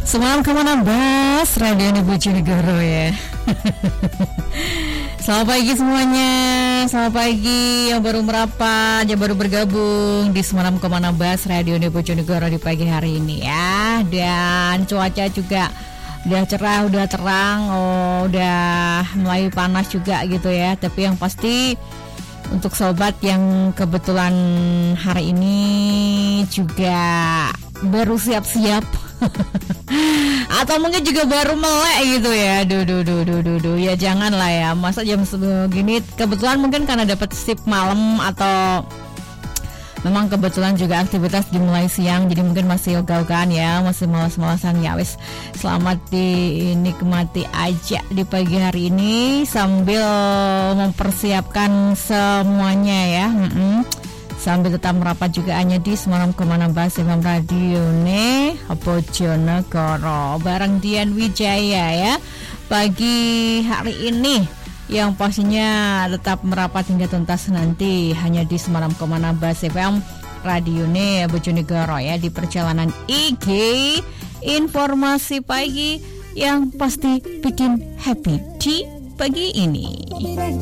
Semalam kemana Bas? Radio Bojonegoro ya. Selamat pagi semuanya. Selamat pagi yang baru merapat, yang baru bergabung di Semalam Kemana Bas Radio Bojonegoro di pagi hari ini ya. Dan cuaca juga udah cerah, udah terang, udah mulai panas juga gitu ya. Tapi yang pasti untuk sobat yang kebetulan hari ini juga baru siap-siap atau mungkin juga baru melek gitu ya. Duh, ya jangan lah ya. Masa jam segini, kebetulan mungkin karena dapat shift malam atau memang kebetulan juga aktivitas dimulai siang, jadi mungkin masih ogah-ogahan ya, masih malas-malasan ya. Wes, selamat dinikmati aja di pagi hari ini sambil mempersiapkan semuanya ya. Sambil tetap merapat juga hanya di Semalam Kemana Bas Imam Radio Bojonegoro bareng Dian Wijaya ya. Pagi hari ini yang pastinya tetap merapat hingga tuntas nanti hanya di Semalam Kemana Bas FM Radio Bojonegoro ya, di perjalanan IG informasi pagi yang pasti bikin happy di pagi ini.